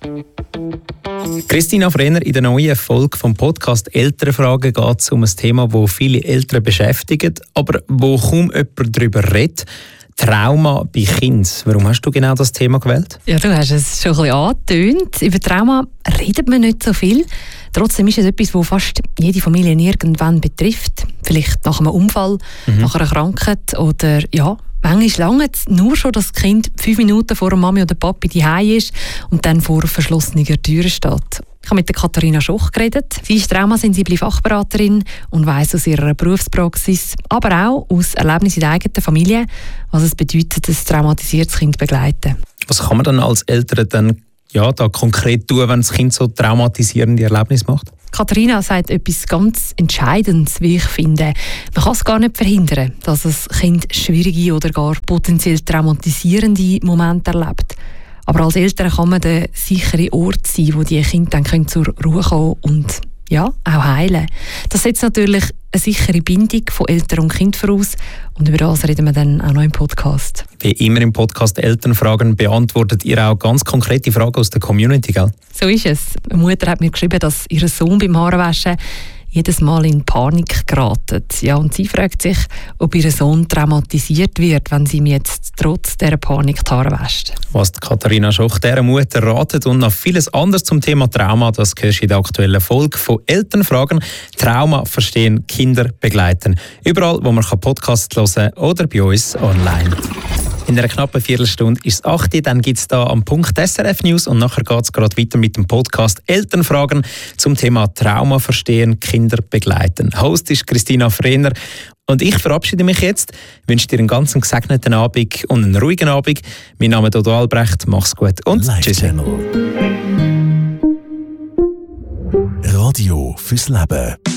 Christina Frenner, in der neuen Folge vom Podcast «Elternfragen» geht es um ein Thema, das viele Eltern beschäftigt, aber wo kaum jemand darüber redet. Trauma bei Kindern. Warum hast du genau das Thema gewählt? Ja, du hast es schon ein bisschen angetönt. Über Trauma redet man nicht so viel. Trotzdem ist es etwas, das fast jede Familie irgendwann betrifft. Vielleicht nach einem Unfall, nach einer Krankheit oder ja, manchmal lange nur schon, dass das Kind 5 Minuten vor der Mami oder Papi daheim ist und dann vor verschlossenen Türen steht. Ich habe mit der Katharina Schoch geredet. Sie ist traumasensible Fachberaterin und weiss aus ihrer Berufspraxis, aber auch aus Erlebnissen in der eigenen Familie, was es bedeutet, ein traumatisiertes Kind zu begleiten. Was kann man dann als Eltern dann da konkret tun, wenn das Kind so traumatisierende Erlebnisse macht? Katharina sagt etwas ganz Entscheidendes, wie ich finde. Man kann es gar nicht verhindern, dass das Kind schwierige oder gar potenziell traumatisierende Momente erlebt. Aber als Eltern kann man der sichere Ort sein, wo die Kinder dann zur Ruhe kommen und ja, auch heilen. Das setzt natürlich eine sichere Bindung von Eltern und Kind voraus. Und über das reden wir dann auch noch im Podcast. Wie immer im Podcast «Elternfragen» beantwortet ihr auch ganz konkrete Fragen aus der Community, gell? So ist es. Eine Mutter hat mir geschrieben, dass ihr Sohn beim Haarewaschen jedes Mal in Panik geraten. Ja, und sie fragt sich, ob ihr Sohn traumatisiert wird, wenn sie ihm jetzt trotz dieser Panik die Haare wäscht. Was die Katharina Schoch dieser Mutter ratet und noch vieles anderes zum Thema Trauma, das hörst du in der aktuellen Folge von «Elternfragen». Trauma verstehen, Kinder begleiten. Überall, wo man Podcasts hören kann oder bei uns online. In einer knappen Viertelstunde ist es 8 Uhr, dann gibt es hier am Punkt SRF News und nachher geht es gerade weiter mit dem Podcast «Elternfragen» zum Thema Trauma verstehen, Kinder begleiten. Host ist Christina Frenner und ich verabschiede mich jetzt, wünsche dir einen ganz gesegneten Abend und einen ruhigen Abend. Mein Name ist Dodo Albrecht, mach's gut und tschüss. Radio fürs Leben.